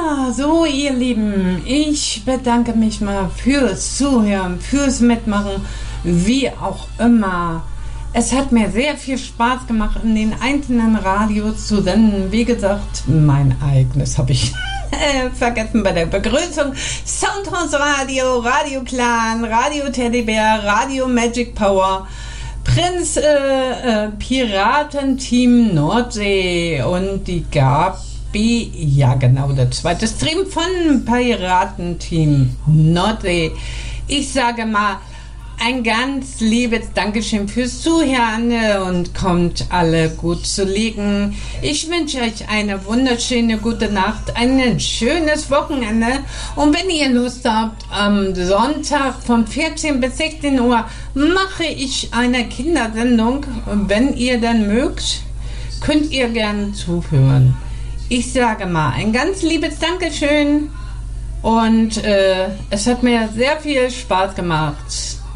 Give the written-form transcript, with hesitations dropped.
Ja, so ihr Lieben, ich bedanke mich mal fürs Zuhören, fürs Mitmachen, wie auch immer. Es hat mir sehr viel Spaß gemacht, in den einzelnen Radios zu senden. Wie gesagt, mein eigenes habe ich vergessen bei der Begrüßung. Soundhouse Radio, Radio Clan, Radio Teddybär, Radio Magic Power, Prinz Piratenteam Nordsee und die Gabi, ja genau, der zweite Stream von Piratenteam Nordsee. Ich sage mal, ein ganz liebes Dankeschön fürs Zuhören und kommt alle gut zu liegen. Ich wünsche euch eine wunderschöne gute Nacht, ein schönes Wochenende und wenn ihr Lust habt, am Sonntag von 14 bis 16 Uhr mache ich eine Kindersendung. Wenn ihr dann mögt, könnt ihr gerne zuhören. Ich sage mal ein ganz liebes Dankeschön und es hat mir sehr viel Spaß gemacht.